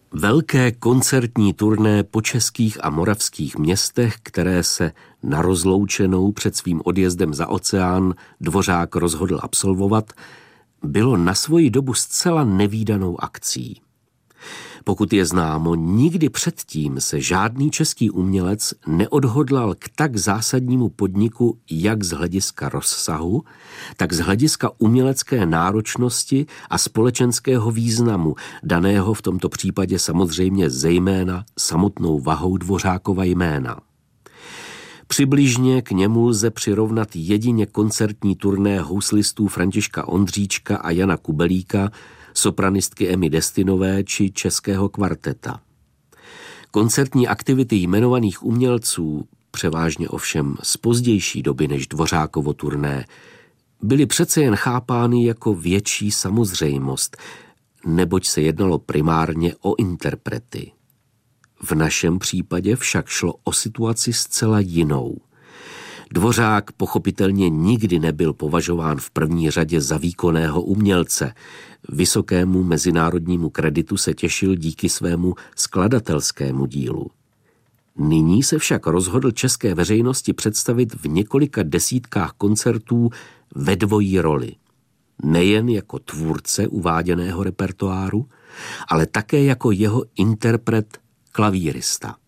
Velké koncertní turné po českých a moravských městech, které se na rozloučenou před svým odjezdem za oceán Dvořák rozhodl absolvovat, bylo na svoji dobu zcela nevídanou akcí. Pokud je známo, nikdy předtím se žádný český umělec neodhodlal k tak zásadnímu podniku jak z hlediska rozsahu, tak z hlediska umělecké náročnosti a společenského významu, daného v tomto případě samozřejmě zejména samotnou vahou Dvořákova jména. Přibližně k němu lze přirovnat jedině koncertní turné houslistů Františka Ondříčka a Jana Kubelíka, sopranistky Emmy Destinové či českého kvarteta. Koncertní aktivity jmenovaných umělců, převážně ovšem z pozdější doby než Dvořákovo turné, byly přece jen chápány jako větší samozřejmost, neboť se jednalo primárně o interprety. V našem případě však šlo o situaci zcela jinou. Dvořák pochopitelně nikdy nebyl považován v první řadě za výkonného umělce. Vysokému mezinárodnímu kreditu se těšil díky svému skladatelskému dílu. Nyní se však rozhodl české veřejnosti představit v několika desítkách koncertů ve dvojí roli. Nejen jako tvůrce uváděného repertoáru, ale také jako jeho interpret, klavírista.